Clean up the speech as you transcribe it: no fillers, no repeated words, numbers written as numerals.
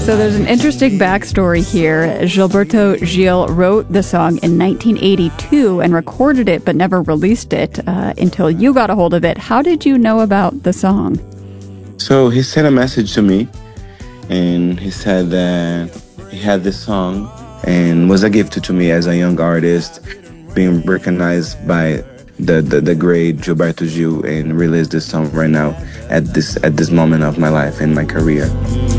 So there's an interesting backstory here. Gilberto Gil wrote the song in 1982 and recorded it but never released it until you got a hold of it. How did you know about the song? So he sent a message to me, and he said that he had this song and was a gift to me as a young artist, being recognized by the great Gilberto Gil, and released this song right now at this moment of my life and my career.